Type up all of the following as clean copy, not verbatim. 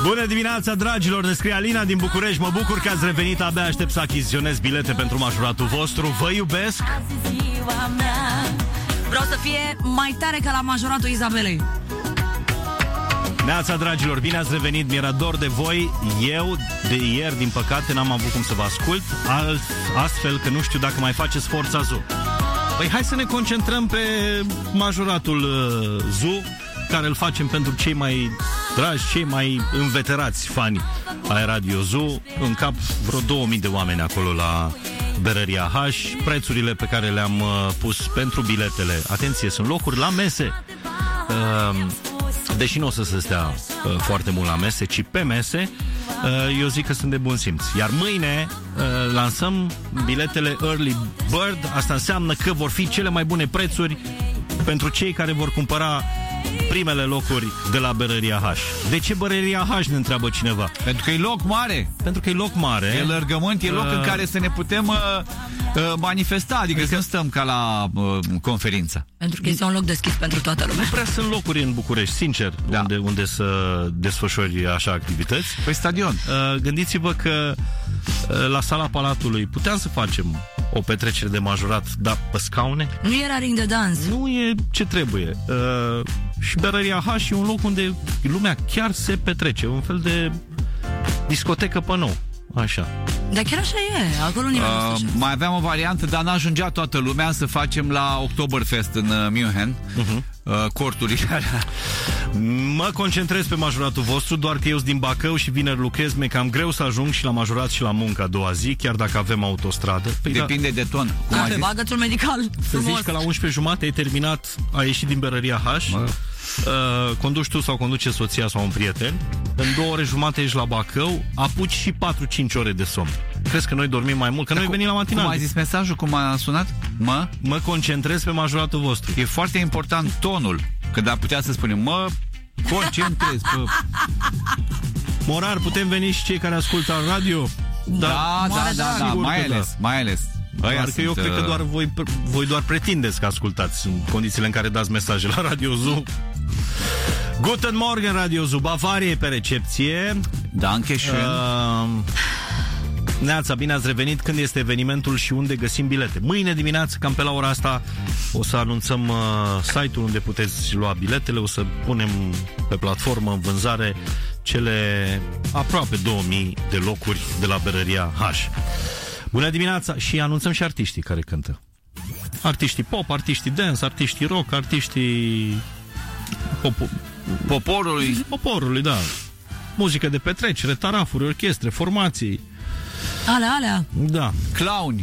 Bună dimineața, dragilor, ne scrie Alina din București. Mă bucur că ați revenit, abia aștept să achiziționez bilete pentru majoratul vostru. Vă iubesc. Vreau să fie mai tare ca la majoratul Izabelei. Neața, dragilor, bine ați revenit, mi-era dor de voi. Eu, de ieri, din păcate, n-am avut cum să vă ascult, astfel că nu știu dacă mai faceți Forța Zoo. Păi hai să ne concentrăm pe majoratul Zoo, care îl facem pentru cei mai dragi, cei mai înveterați fani ai Radio Zoo. În cap vreo 2000 de oameni acolo la Berăria H. Prețurile pe care le-am pus pentru biletele, atenție, sunt locuri la mese, deși nu o să se stea foarte mult la mese, ci pe mese. Eu zic că sunt de bun simț. Iar mâine lansăm biletele Early Bird. Asta înseamnă că vor fi cele mai bune prețuri pentru cei care vor cumpăra primele locuri de la Berăria H. De ce Berăria H, ne întreabă cineva? Pentru că e loc mare. Pentru că e loc mare. E lărgământ, e loc în care să ne putem manifesta, adică să nu stăm ca la conferință. Pentru că este un loc deschis pentru toată lumea. Nu prea sunt locuri în București, sincer, da, unde să desfășori așa activități. Păi stadion. Gândiți-vă că la Sala Palatului puteam să facem o petrecere de majorat, dar pe scaune. Nu era ring de dans. Nu e ce trebuie. Și Berăria H e un loc unde lumea chiar se petrece. Un fel de discotecă pe nou. Așa. Dar chiar așa e. Acolo nimeni nu stă. Mai aveam o variantă, dar n-ajungea toată lumea, să facem la Oktoberfest în München. Corturile alea. Mă concentrez pe majoratul vostru, doar că eu sunt din Bacău și vineri lucrez, mi-e cam greu să ajung și la majorat și la muncă a doua zi, chiar dacă avem autostradă. Păi depinde de ton. Pe bagățul medical. Să zici că la 11:30 ai terminat, ai ieșit din Berăria H, conduci tu sau conduce soția sau un prieten, în 2 ore jumate ești la Bacău, apuci și 4-5 ore de somn. Crezi că noi dormim mai mult? Că noi venim la matinal. Cum ai zis mesajul? Cum a sunat? Mă concentrez pe majoratul vostru. E foarte important tonul. Că da, putea să spunem, mă concentrez pe... Morar, putem veni și cei care ascultă radio? Da, mai ales. Doar că eu cred că doar voi doar pretindeți că ascultați în condițiile în care dați mesaje la Radio Zoo. Guten Morgen, Radio Zoo. Bavarie pe recepție. Dankeschön. Neața, bine ați revenit. Când este evenimentul și unde găsim bilete? Mâine dimineață, cam pe la ora asta, o să anunțăm site-ul unde puteți lua biletele. O să punem pe platformă în vânzare cele aproape 2000 de locuri de la Berăria H. Bună dimineața! Și anunțăm și artiștii care cântă. Artiștii pop, artiștii dance, artiștii rock, artiștii poporului, da. Muzică de petrecere, tarafuri, orchestre, formații. Alea. Da. Clowni.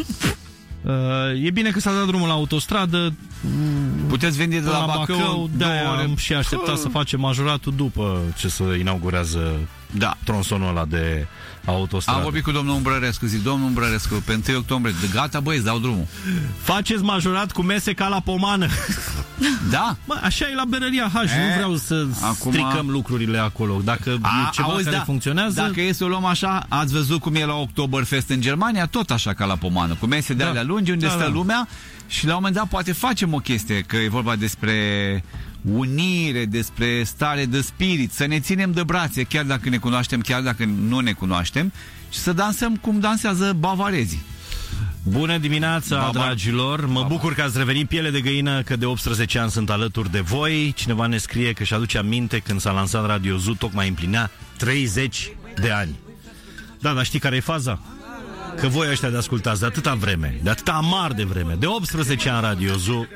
E bine că s-a dat drumul la autostradă. Puteți veni de la Bacău. Da, am și așteptat să facem majoratul după ce se inaugurează tronsonul ăla de autostradă. Am vorbit cu domnul Umbrărescu, zic, domnul Umbrărescu, pe 1 octombrie, gata, băi, îți dau drumul. Faceți majorat cu mese ca la pomană. Da? Bă, așa e la Berăria H, nu vreau să stricăm lucrurile acolo. Dacă e ceva care funcționează... Dacă e să o luăm așa, ați văzut cum e la Oktoberfest în Germania, tot așa ca la pomană, cu mese de alea lungi, unde stă lumea, și la un moment dat poate facem o chestie, că e vorba despre unire, despre stare de spirit, să ne ținem de brațe, chiar dacă ne cunoaștem, chiar dacă nu ne cunoaștem, și să dansăm cum dansează bavarezii. Bună dimineața, dragilor! Mă bucur că ați revenit, piele de găină, că de 18 ani sunt alături de voi. Cineva ne scrie că își aduce aminte când s-a lansat Radio Zoo, tocmai împlinea 30 de ani. Da, dar știi care e faza? Că voi ăștia de ascultați de atâta vreme, de atâta amar de vreme, de 18 ani Radio Zoo,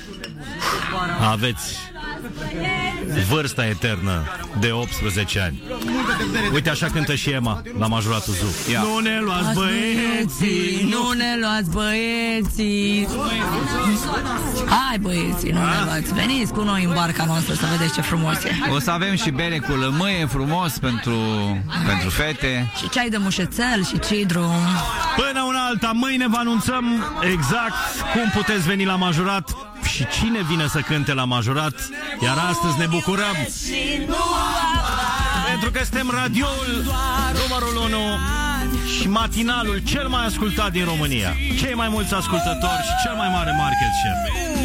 aveți vârsta eternă de 18 ani. Uite, așa cântă și Emma la majoratul Zoo. Nu ne luați băieții, nu ne luați băieții. Hai băieții, nu ne luați. Veniți cu noi în barca noastră să vedeți ce frumos e. O să avem și bere cu lămâie frumos pentru fete. Și ceai de mușețel și cidru. Până una alta, mâine vă anunțăm exact cum puteți veni la majorat și cine vine să cânte la majorat. Iar astăzi ne bucurăm pentru că suntem radioul numărul 1 și matinalul cel mai ascultat din România. Cei mai mulți ascultători și cel mai mare market share.